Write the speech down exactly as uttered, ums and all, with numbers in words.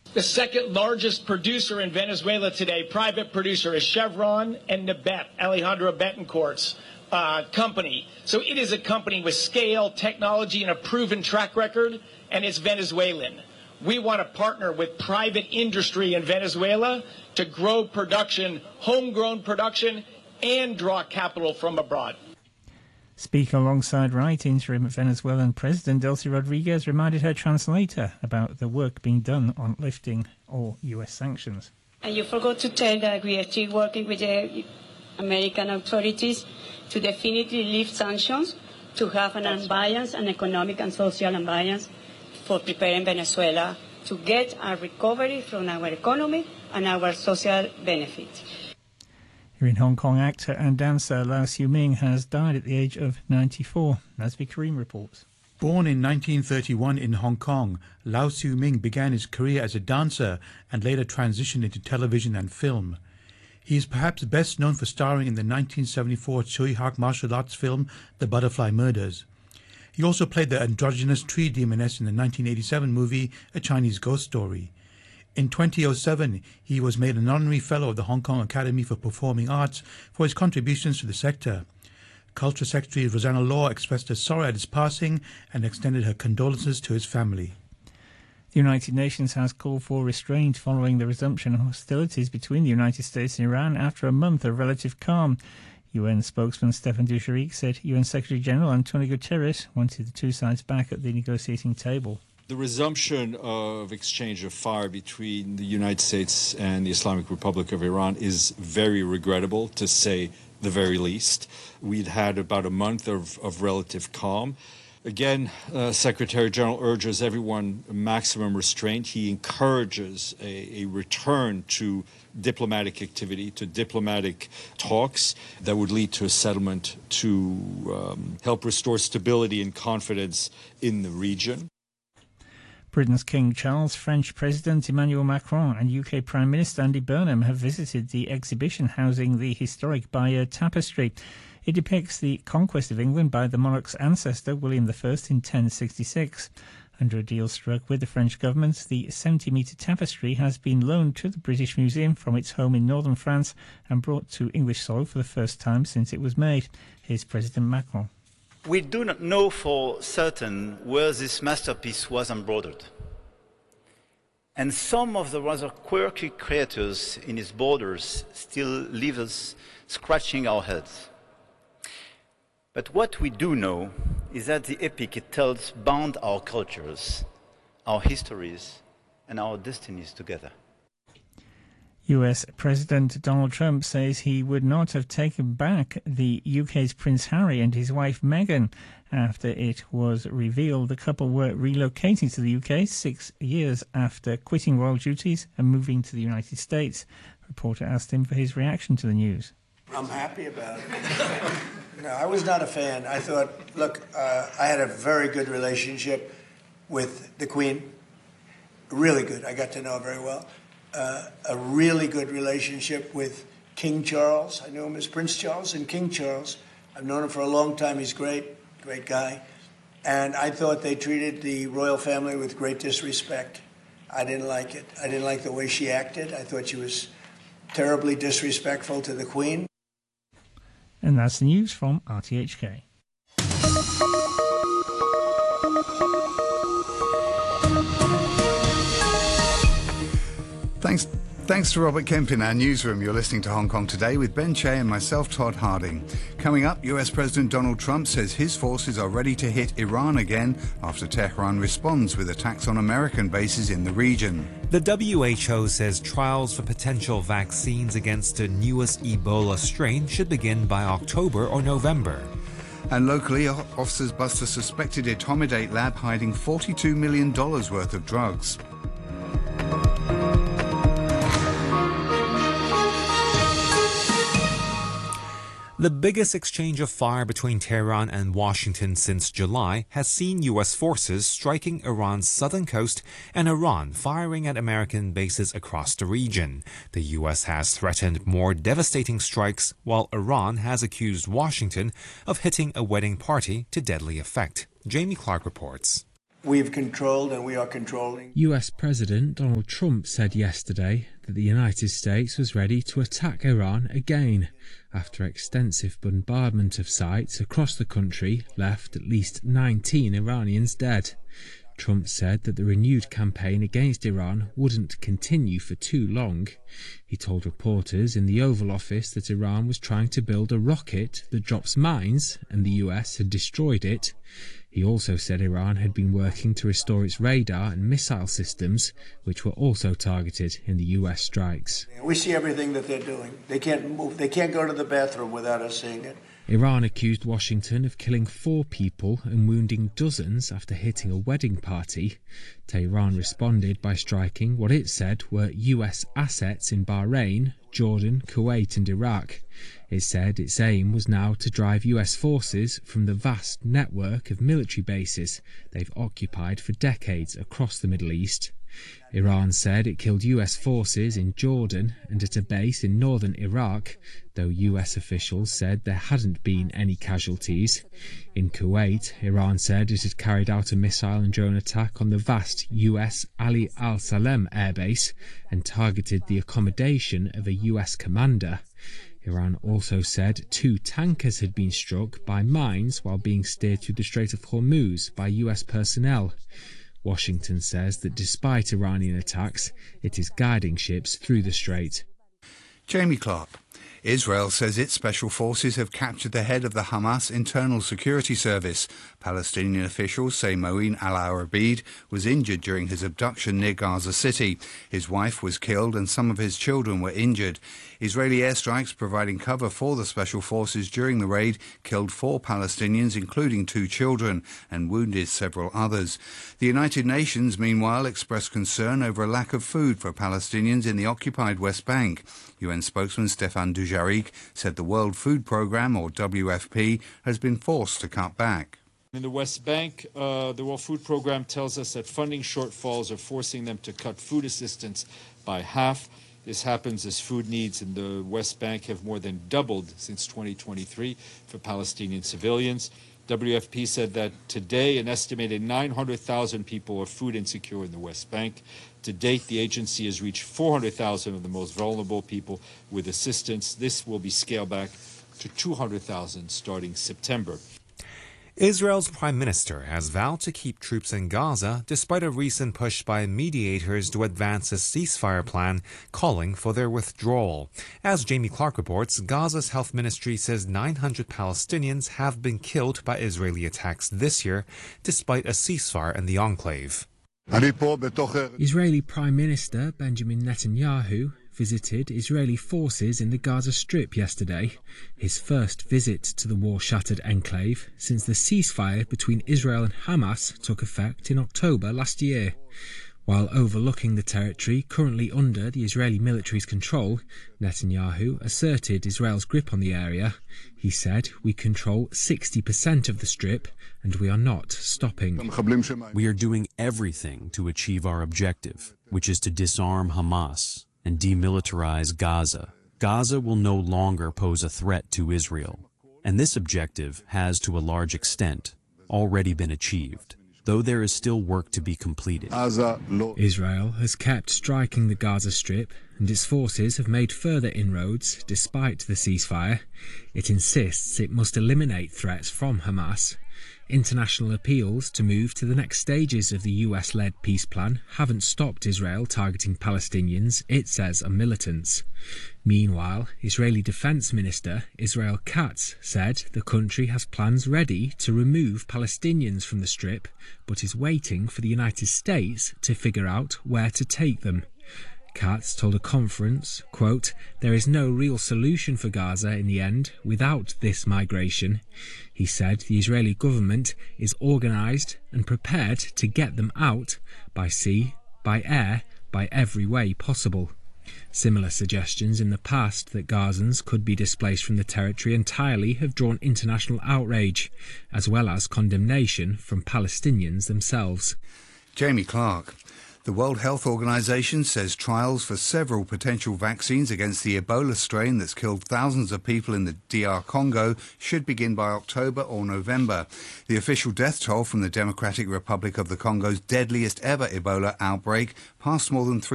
The second largest producer in Venezuela today, private producer, is Chevron and Nabet, Alejandro Betancourt's uh, company. So it is a company with scale, technology, and a proven track record, and it's Venezuelan. We want to partner with private industry in Venezuela to grow production, homegrown production, and draw capital from abroad. Speaking alongside Wright, interim Venezuelan President Delcy Rodriguez reminded her translator about the work being done on lifting all U S sanctions. And you forgot to tell that we are still working with the American authorities to definitely lift sanctions, to have an unbiased and economic and social unbiased for preparing Venezuela to get a recovery from our economy and our social benefits. Here in Hong Kong, actor and dancer Lau Siu-ming has died at the age of ninety-four. Nazmi Karim reports. Born in nineteen thirty-one in Hong Kong, Lau Siu-ming began his career as a dancer and later transitioned into television and film. He is perhaps best known for starring in the nineteen seventy-four Tsui Hark martial arts film The Butterfly Murders. He also played the androgynous tree demoness in the nineteen eighty-seven movie A Chinese Ghost Story. In two thousand seven, he was made an honorary fellow of the Hong Kong Academy for Performing Arts for his contributions to the sector. Culture Secretary Rosanna Law expressed her sorrow at his passing and extended her condolences to his family. The United Nations has called for restraint following the resumption of hostilities between the United States and Iran after a month of relative calm. U N spokesman Stefan Dujarric said U N Secretary General Antonio Guterres wanted the two sides back at the negotiating table. The resumption of exchange of fire between the United States and the Islamic Republic of Iran is very regrettable, to say the very least. We'd had about a month of, of relative calm. Again, uh, Secretary General urges everyone maximum restraint. He encourages a, a return to diplomatic activity, to diplomatic talks that would lead to a settlement to um, help restore stability and confidence in the region. Britain's King Charles, French President Emmanuel Macron and U K Prime Minister Andy Burnham have visited the exhibition housing the historic Bayeux Tapestry. It depicts the conquest of England by the monarch's ancestor William the First in ten sixty-six. Under a deal struck with the French government, the seventy-metre tapestry has been loaned to the British Museum from its home in northern France and brought to English soil for the first time since it was made. Here's President Macron. We do not know for certain where this masterpiece was embroidered. And some of the rather quirky creators in its borders still leave us scratching our heads. But what we do know is that the epic it tells bound our cultures, our histories, and our destinies together. U S President Donald Trump says he would not have taken back the U K's Prince Harry and his wife Meghan after it was revealed the couple were relocating to the U K six years after quitting royal duties and moving to the United States. A reporter asked him for his reaction to the news. I'm happy about it. No, I was not a fan. I thought, look, uh, I had a very good relationship with the Queen. Really good. I got to know her very well. Uh, a really good relationship with King Charles. I knew him as Prince Charles and King Charles. I've known him for a long time. He's great, great guy. And I thought they treated the royal family with great disrespect. I didn't like it. I didn't like the way she acted. I thought she was terribly disrespectful to the Queen. And that's the news from R T H K. Thanks, thanks to Robert Kemp in our newsroom. You're listening to Hong Kong Today with Ben Che and myself, Todd Harding. Coming up, U S President Donald Trump says his forces are ready to hit Iran again after Tehran responds with attacks on American bases in the region. The W H O says trials for potential vaccines against the newest Ebola strain should begin by October or November. And locally, officers bust a suspected etomidate lab hiding forty-two million dollars worth of drugs. The biggest exchange of fire between Tehran and Washington since July has seen U S forces striking Iran's southern coast and Iran firing at American bases across the region. The U S has threatened more devastating strikes, while Iran has accused Washington of hitting a wedding party to deadly effect. Jamie Clark reports. we've controlled and we are controlling. U S President Donald Trump said yesterday that the United States was ready to attack Iran again after extensive bombardment of sites across the country left at least nineteen Iranians dead. Trump said that the renewed campaign against Iran wouldn't continue for too long. He told reporters in the Oval Office that Iran was trying to build a rocket that drops mines and the U S had destroyed it. He also said Iran had been working to restore its radar and missile systems, which were also targeted in the U S strikes. We see everything that they're doing. They can't move. They can't go to the bathroom without us seeing it. Iran accused Washington of killing four people and wounding dozens after hitting a wedding party. Tehran responded by striking what it said were U S assets in Bahrain, Jordan, Kuwait and Iraq. It said its aim was now to drive U S forces from the vast network of military bases they've occupied for decades across the Middle East. Iran said it killed U S forces in Jordan and at a base in northern Iraq, though U S officials said there hadn't been any casualties. In Kuwait, Iran said it had carried out a missile and drone attack on the vast U S Ali al-Salem airbase and targeted the accommodation of a U S commander. Iran also said two tankers had been struck by mines while being steered through the Strait of Hormuz by U S personnel. Washington says that despite Iranian attacks, it is guiding ships through the strait. Jamie Clark. Israel says its special forces have captured the head of the Hamas Internal Security Service. Palestinian officials say Moeen al-Arabid was injured during his abduction near Gaza City. His wife was killed and some of his children were injured. Israeli airstrikes providing cover for the special forces during the raid killed four Palestinians, including two children, and wounded several others. The United Nations, meanwhile, expressed concern over a lack of food for Palestinians in the occupied West Bank. U N spokesman Stefan Dujarric said the World Food Programme, or W F P, has been forced to cut back. In the West Bank, uh, the World Food Programme tells us that funding shortfalls are forcing them to cut food assistance by half. This happens as food needs in the West Bank have more than doubled since twenty twenty-three for Palestinian civilians. W F P said that today an estimated nine hundred thousand people are food insecure in the West Bank. To date, the agency has reached four hundred thousand of the most vulnerable people with assistance. This will be scaled back to two hundred thousand starting September. Israel's prime minister has vowed to keep troops in Gaza despite a recent push by mediators to advance a ceasefire plan calling for their withdrawal. As Jamie Clark reports, Gaza's health ministry says nine hundred Palestinians have been killed by Israeli attacks this year, despite a ceasefire in the enclave. Israeli Prime Minister Benjamin Netanyahu visited Israeli forces in the Gaza Strip yesterday, his first visit to the war-shattered enclave since the ceasefire between Israel and Hamas took effect in October last year. While overlooking the territory currently under the Israeli military's control, Netanyahu asserted Israel's grip on the area. He said, "We control sixty percent of the Strip and we are not stopping." We are doing everything to achieve our objective, which is to disarm Hamas and demilitarize Gaza. Gaza will no longer pose a threat to Israel, and this objective has, to a large extent, already been achieved, though there is still work to be completed. Israel has kept striking the Gaza Strip, and its forces have made further inroads despite the ceasefire. It insists it must eliminate threats from Hamas. International appeals to move to the next stages of the U S-led peace plan haven't stopped Israel targeting Palestinians it says are militants. Meanwhile, Israeli Defense Minister Israel Katz said the country has plans ready to remove Palestinians from the Strip, but is waiting for the United States to figure out where to take them. Katz told a conference, quote, "There is no real solution for Gaza in the end without this migration." He said the Israeli government is organised and prepared to get them out by sea, by air, by every way possible. Similar suggestions in the past that Gazans could be displaced from the territory entirely have drawn international outrage, as well as condemnation from Palestinians themselves. Jamie Clark. The World Health Organization says trials for several potential vaccines against the Ebola strain that's killed thousands of people in the D R Congo should begin by October or November. The official death toll from the Democratic Republic of the Congo's deadliest ever Ebola outbreak passed more than three